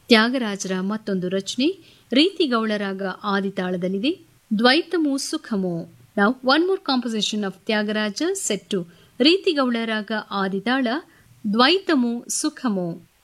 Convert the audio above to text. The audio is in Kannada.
ತ್ಯಾಗರಾಜರ ಮತ್ತೊಂದು ರಚನೆ ರೀತಿಗೌಳರಾಗ ಆದಿತಾಳದಲ್ಲಿದೆ. ದ್ವೈತಮು ಸುಖಮೋ. Now one more composition of Tyagaraja set to ರೀತಿಗೌಳರಾಗ ಆದಿತಾಳ ದ್ವೈತಮು ಸುಖಮೋ.